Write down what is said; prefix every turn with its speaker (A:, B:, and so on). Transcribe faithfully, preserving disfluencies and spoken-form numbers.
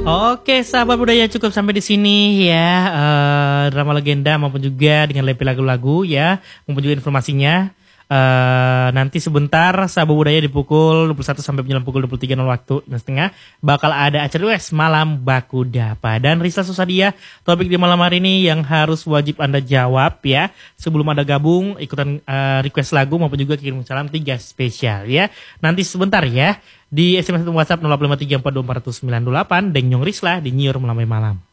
A: Oke, sahabat budaya cukup sampai di sini ya. Eh, drama legenda maupun juga dengan lebih lagu-lagu ya, maupun juga informasinya. Eh, nanti sebentar sahabat budaya di pukul dua puluh satu sampai menjelang pukul dua puluh tiga nol waktu setengah bakal ada acara U S Malam Baku Dapa. Dan Rizal Susadia, topik di malam hari ini yang harus wajib Anda jawab ya. Sebelum Anda gabung ikutan uh, request lagu maupun juga kirim salam tiga spesial ya. Nanti sebentar ya di S M S atau WhatsApp nol delapan lima tiga empat dua empat sembilan delapan Denyong Risla di Nyiur Melambai Malam.